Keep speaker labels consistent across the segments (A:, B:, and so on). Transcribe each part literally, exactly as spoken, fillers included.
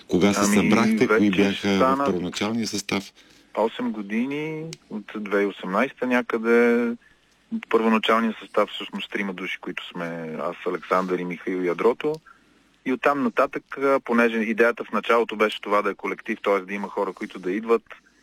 A: Кога се
B: ами,
A: събрахте? Кои бяха
B: стана...
A: в първоначалния състав?
B: осем години, от две хиляди и осемнадесета някъде. Първоначалния състав всъщност трима души, които сме аз, Александър и Михаил Ядрото. И оттам нататък, понеже идеята в началото беше това да е колектив, т.е. да има хора, които да идват,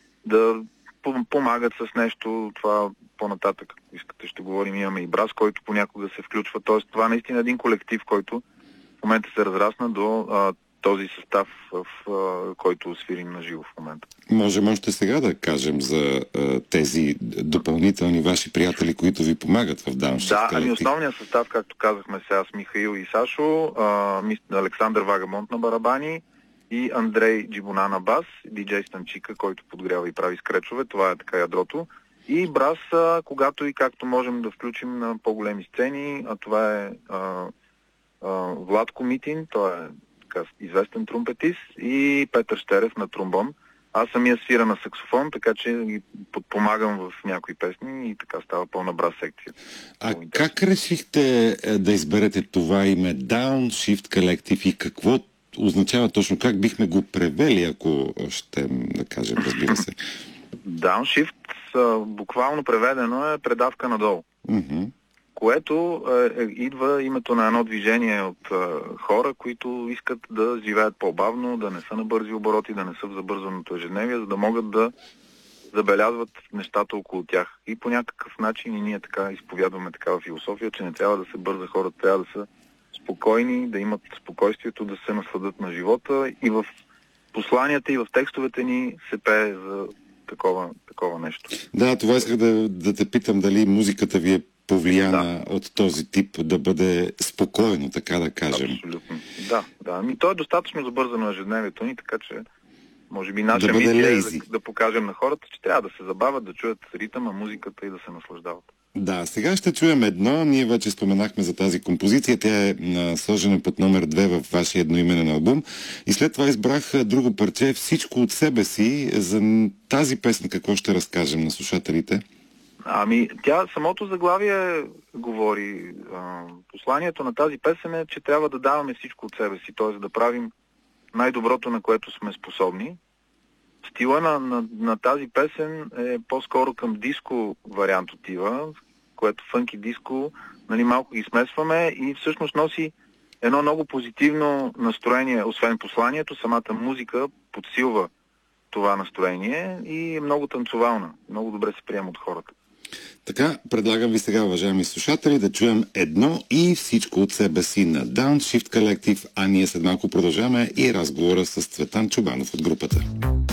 B: да помагат с нещо, това по-нататък, ако искате, ще говорим, имаме и Брас, който понякога се включва, т.е. това наистина е един колектив, който в момента се разрасна до а, този състав, в а, който свирим на живо в момента.
A: Можем още сега да кажем за а, тези допълнителни ваши приятели, които ви помагат в Downshift.
B: Да, ами основният състав, както казахме сега, с Михаил и Сашо, а, Александър Вагамонт на барабани и Андрей Джибуна на бас, диджей Станчика, който подгрява и прави скречове, това е така ядрото. И Брас, а, когато и както можем да включим на по-големи сцени, а това е а, а, Владко Митин, той е така известен тромпетист, и Петър Щерев на тромбон. Аз самия свира на саксофон, така че ги подпомагам в някои песни и така става пълна Брас секция.
A: А как решихте да изберете това име Downshift Collective и какво означава точно? Как бихме го превели, ако ще да кажем, разбира се?
B: Downshift, буквално преведено, е предавка надолу.
A: Mm-hmm.
B: Което е, идва името на едно движение от е, хора, които искат да живеят по-бавно, да не са на бързи обороти, да не са в забързаното ежедневие, за да могат да забелязват нещата около тях. И по някакъв начин и ние така изповядваме такава философия, че не трябва да се бърза, хората трябва да са спокойни, да имат спокойствието да се насладат на живота, и в посланията и в текстовете ни се пее за такова, такова нещо.
A: Да, това исках да, да те питам, дали музиката ви е повлияна
B: да.
A: от този тип, да бъде спокойно, така да кажем.
B: Абсолютно. Да, да. Ами то е достатъчно забързано ежедневието ни, така че може би наша
A: да
B: мисия е да, да покажем на хората, че трябва да се забавят, да чуят ритъма, музиката и да се наслаждават.
A: Да, сега ще чуем едно. Ние вече споменахме за тази композиция. Тя е сложена под номер две в вашия едноименен албум. И след това избрах друго парче, Всичко от себе си. За тази песен какво ще разкажем на слушателите?
B: Ами, тя самото заглавие говори. А, посланието на тази песен е, че трябва да даваме всичко от себе си, т.е. да правим най-доброто, на което сме способни. Стила на, на, на тази песен е по-скоро към диско вариант отива, което фънки диско, нали, малко ги смесваме и всъщност носи едно много позитивно настроение, освен посланието, самата музика подсилва това настроение и е много танцовална, много добре се приема от хората.
A: Така, предлагам ви сега, уважаеми слушатели, да чуем едно и всичко от себе си на Downshift Collective, а ние след малко продължаваме и разговора с Цветан Чобанов от групата.